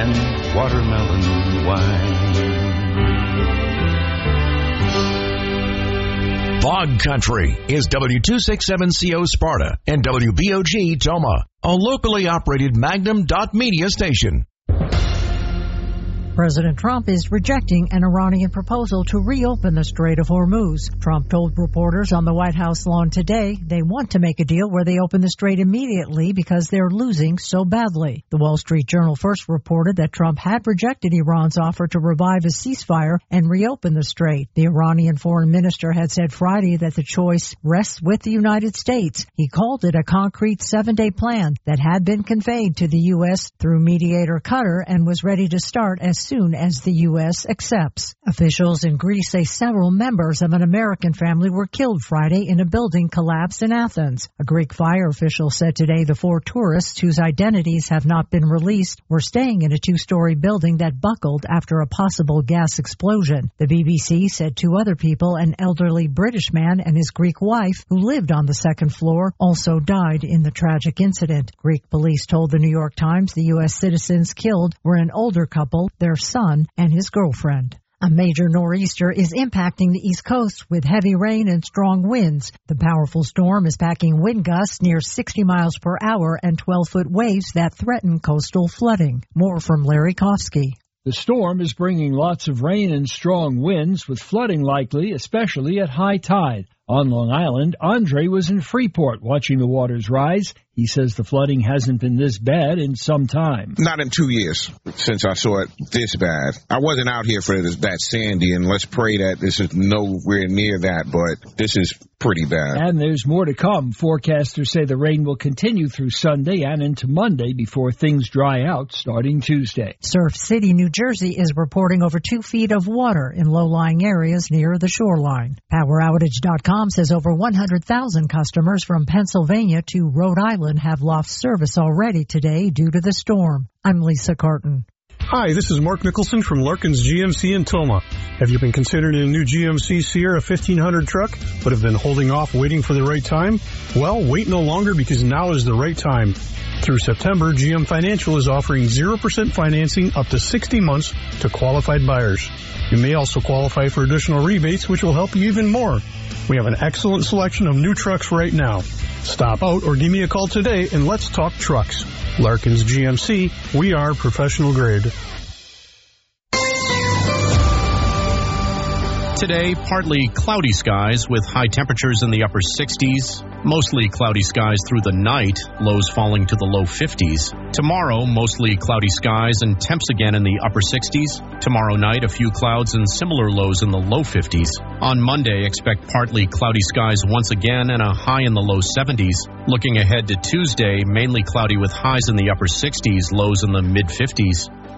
and watermelon wine. Fog Country is W267CO Sparta and WBOG Toma, a locally operated Magnum.media station. President Trump is rejecting an Iranian proposal to reopen the Strait of Hormuz. Trump told reporters on the White House lawn today they want to make a deal where they open the strait immediately because they're losing so badly. The Wall Street Journal first reported that Trump had rejected Iran's offer to revive a ceasefire and reopen the strait. The Iranian foreign minister had said Friday that the choice rests with the United States. He called it a concrete 7-day plan that had been conveyed to the U.S. through mediator Qatar and was ready to start as soon as the U.S. accepts. Officials in Greece say several members of an American family were killed Friday in a building collapse in Athens. A Greek fire official said today the 4 tourists whose identities have not been released were staying in a 2-story building that buckled after a possible gas explosion. The BBC said 2 other people, an elderly British man and his Greek wife who lived on the 2nd floor, also died in the tragic incident. Greek police told the New York Times the U.S. citizens killed were an older couple, their son, and his girlfriend. A major nor'easter is impacting the East Coast with heavy rain and strong winds. The powerful storm is packing wind gusts near 60 miles per hour and 12-foot waves that threaten coastal flooding. More from Larry Kofsky. The storm is bringing lots of rain and strong winds with flooding likely, especially at high tide. On Long Island, Andre was in Freeport watching the waters rise. He says the flooding hasn't been this bad in some time. Not in 2 years since I saw it this bad. I wasn't out here for that Sandy, and let's pray that this is nowhere near that, but this is pretty bad. And there's more to come. Forecasters say the rain will continue through Sunday and into Monday before things dry out starting Tuesday. Surf City, New Jersey is reporting over 2 feet of water in low-lying areas near the shoreline. PowerOutage.com says over 100,000 customers from Pennsylvania to Rhode Island have lost service already today due to the storm. I'm Lisa Carton. Hi, this is Mark Nicholson from Larkin's GMC in Toma. Have you been considering a new GMC Sierra 1500 truck, but have been holding off waiting for the right time? Well, wait no longer because now is the right time. Through September, GM Financial is offering 0% financing up to 60 months to qualified buyers. You may also qualify for additional rebates, which will help you even more. We have an excellent selection of new trucks right now. Stop out or give me a call today and let's talk trucks. Larkin's GMC, we are professional grade. Today, partly cloudy skies with high temperatures in the upper 60s. Mostly cloudy skies through the night, lows falling to the low 50s. Tomorrow, mostly cloudy skies and temps again in the upper 60s. Tomorrow night, a few clouds and similar lows in the low 50s. On Monday, expect partly cloudy skies once again and a high in the low 70s. Looking ahead to Tuesday, mainly cloudy with highs in the upper 60s, lows in the mid 50s.